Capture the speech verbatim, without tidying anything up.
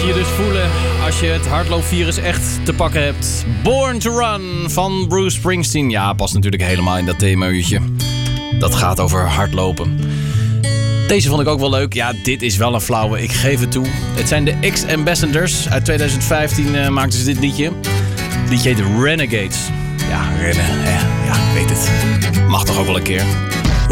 je dus voelen als je het hardloopvirus echt te pakken hebt. Born to Run van Bruce Springsteen. Ja, past natuurlijk helemaal in dat themauurtje. Dat gaat over hardlopen. Deze vond ik ook wel leuk. Ja, dit is wel een flauwe, ik geef het toe. Het zijn de X-Ambassadors. Uit twintig vijftien uh, maakten ze dit liedje. Het liedje heet Renegades. Ja, rennen, hè. Ja, ik weet het. Mag toch ook wel een keer.